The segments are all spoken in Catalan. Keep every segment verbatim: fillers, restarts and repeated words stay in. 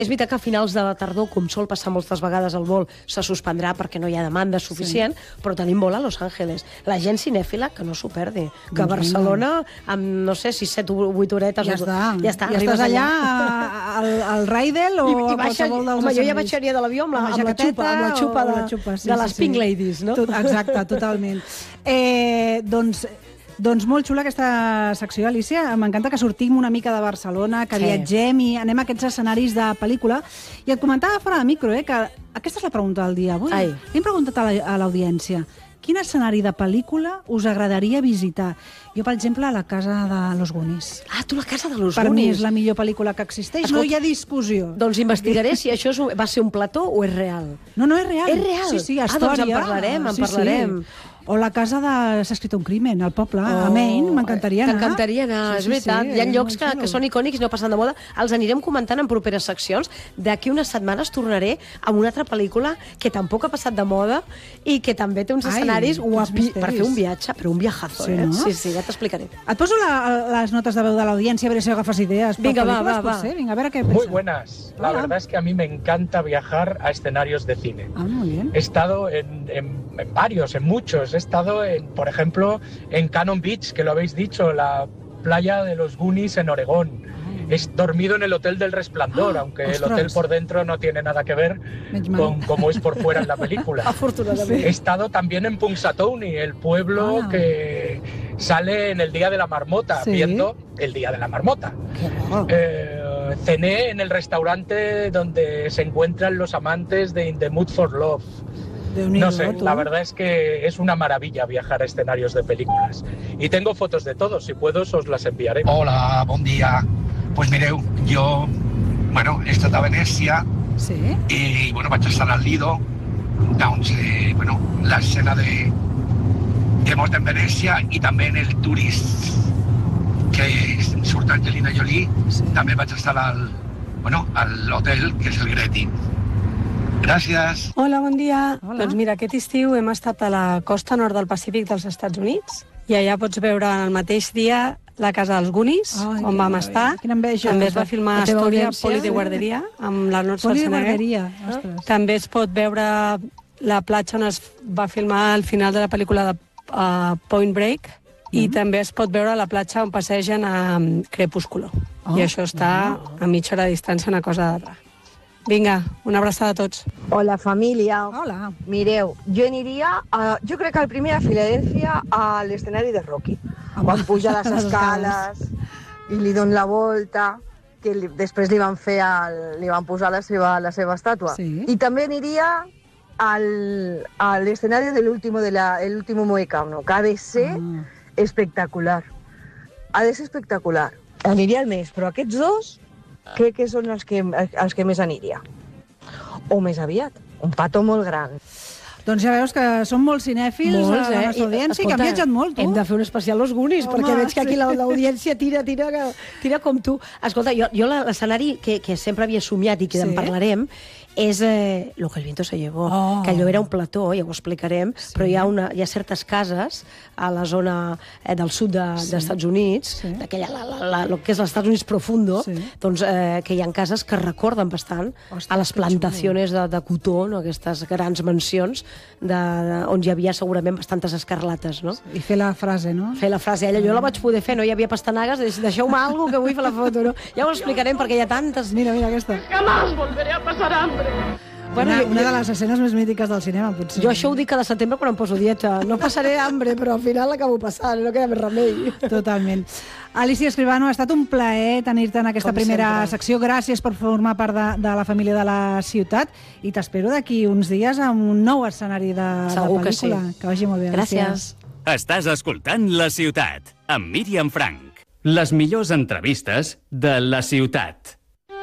És veritat que a finals de la tardor, com sol passar moltes vegades al vol, se suspendrà perquè no hi ha demanda suficient, sí. però tenim vol a Los Angeles. La gent cinèfila, que no s'ho perdi. Que a Barcelona, amb, no sé, sis, set o vuit horetes... Ja està. Ja, està, ja estàs allà, allà al, al Raidel o I, i a baixa, qualsevol dels home, jo ja baixaria de l'avió amb, la, amb, la xupa, amb la xupa de, la xupa, sí, de les sí, Pink sí. Ladies, no? Tot, exacte, totalment. Eh, doncs... Doncs molt xula aquesta secció, Alicia. M'encanta que sortim una mica de Barcelona, que sí. viatgem i anem a aquests escenaris de pel·lícula. I et comentava fora de micro, eh, que aquesta és la pregunta del dia. Avui hem preguntat a l'audiència quin escenari de pel·lícula us agradaria visitar. Jo, per exemple, a la casa de Los Goonies. Ah, tu la casa de Los per Goonies. Per mi és la millor pel·lícula que existeix. Escolta, no hi ha discussió. Doncs investigaré si això és un, va ser un plató o és real. No, no, és real. És real? Sí, sí, història. Ah, doncs en parlarem, en sí, parlarem. Sí. O la casa de S'ha escrit un crimen, al poble, oh, a Maine, m'encantaria anar. T'encantaria anar, sí, és veritat. Sí, sí, hi ha llocs que, que són icònics i no passen de moda. Els anirem comentant en properes seccions. D'aquí unes setmanes tornaré amb una altra pel·lícula que tampoc ha passat de moda i que també té uns Ai, escenaris guapi per fer un viatge, però un viajazo, sí, eh? No? Sí, sí, ja t'explicaré. Et poso la, les notes de veu de l'audiència, a veure si agafes idees. Vinga, va, va, va. Vinga, a ver qué Muy buenas. La Hola. verdad es que a mí me encanta viajar a escenarios de cine. Ah, muy bien. He estado en, en, en varios, en muchos. He estado, en, por ejemplo, en Cannon Beach, que lo habéis dicho, la playa de los Goonies en Oregón. He dormido en el Hotel del Resplandor, ah, aunque ostras. el hotel por dentro no tiene nada que ver con cómo es por fuera en la película. Afortunadamente. He estado también en Punxsutawney, el pueblo ah. que sale en el Día de la Marmota, ¿Sí? viendo el Día de la Marmota. Eh, cené en el restaurante donde se encuentran los amantes de In the Mood for Love. No sé, la verdad es que es una maravilla viajar a escenarios de películas. Y tengo fotos de todos, si puedo os las enviaré. Hola, bon dia. Pues mireu, jo, bueno, he estat a Venècia sí. i, bueno, vaig estar al Lido, doncs, eh, bueno, l'escena de, de mort en Venècia i també en el Tourist, que surt Angelina Jolie, sí. també vaig estar al, bueno, a l'hotel, que és el Getty. Gràcies. Hola, bon dia. Hola. Doncs mira, aquest estiu hem estat a la costa nord del Pacífic dels Estats Units i allà pots veure en el mateix dia la casa dels Goonies, ai, on vam ai, estar. Quina enveja. També es va filmar a Astòria, Poli de Guarderia, amb l'Arnold Schwarzenegger. Poli de Guarderia, ostres. També es pot veure la platja on es va filmar al final de la pel·lícula de uh, Point Break, mm-hmm. i també es pot veure la platja on passegen a um, Crepúsculo. Oh, I això està oh. a mitja hora de distància, una cosa de... Vinga, una abraçada a tots. Hola, família. Hola. Mireu, jo aniria, a, jo crec que el primer a Filadèlfia a l'escenari de Rocky. Home. Quan puja les escales i li don la volta, que li, després li van fer el, li van posar la seva, la seva estàtua. Sí. I també aniria al, a l'escenari de l'último de la, el último Mohicano, que ha de ser ah. espectacular. Ha de ser espectacular. Aniria al mes, però aquests dos crec que són els que, els que més aniria. O més aviat, un petó molt gran. Doncs ja veus que són molt cinèfils Molts, a la nostra eh? audiència, que han viatjat molt, tu. Hem de fer un especial Los Goonies, Home, perquè veig que aquí sí. l'audiència tira, tira, tira com tu. Escolta, jo, jo l'escenari que, que sempre havia somiat i que sí. en parlarem és eh, Lo que el viento se llevó, oh. que allò era un plató, ja ho explicarem, sí. però hi ha, una, hi ha certes cases a la zona eh, del sud de, sí. dels Estats Units, sí. d'aquella, la, la, la, lo que és els Estats Units profundo, sí. doncs eh, que hi ha cases que recorden bastant Ostres, a les plantacions de, de cotó, no? Aquestes grans mansions de, de, on hi havia segurament bastantes escarlates, no? I fer la frase, no? Fer la frase, ella, jo la vaig poder fer, no hi havia pastanagues, deixeu-me alguna cosa que vull fer la foto, no? Ja ho explicarem perquè hi ha tantes... Mira, mira aquesta. Jamás volveré a pasar hambre. Bueno, una, una de les escenes més mítiques del cinema, potser. Jo això ho dic cada setembre quan em poso dieta. No passaré hambre, però al final l'acabo passant, no queda més remei. Totalment. Alicia Escribano, ha estat un plaer tenir-te en aquesta Com primera sempre. secció. Gràcies per formar part de, de la família de la ciutat i t'espero d'aquí uns dies amb un nou escenari de, de pel·lícula. Que, sí. que vagi molt bé. Gràcies. Gràcies. Estàs escoltant La Ciutat, amb Míriam Frank. Les millors entrevistes de La Ciutat.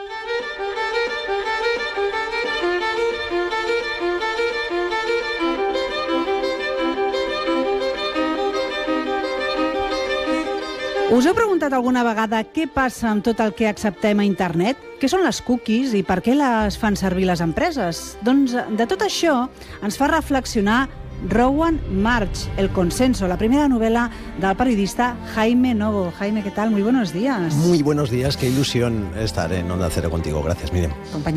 Us heu preguntat alguna vegada què passa amb tot el que acceptem a internet? Què són les cookies i per què les fan servir les empreses? Doncs de tot això ens fa reflexionar Rowan March, El consenso, la primera novela del periodista Jaime Novo. Jaime, ¿qué tal? Muy buenos días. Muy buenos días, qué ilusión estar en Onda Cero contigo. Gracias, Miriam. Compañero